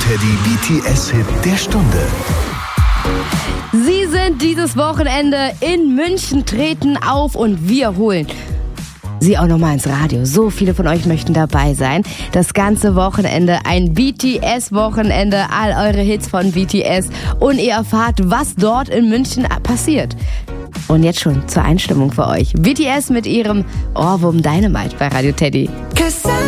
Teddy BTS-Hit der Stunde. Sie sind dieses Wochenende in München, treten auf und wir holen Sie auch nochmal ins Radio. So viele von euch möchten dabei sein. Das ganze Wochenende, ein BTS-Wochenende, all eure Hits von BTS und ihr erfahrt, was dort in München passiert. Und jetzt schon zur Einstimmung für euch. BTS mit ihrem Ohrwurm Dynamite bei Radio Teddy.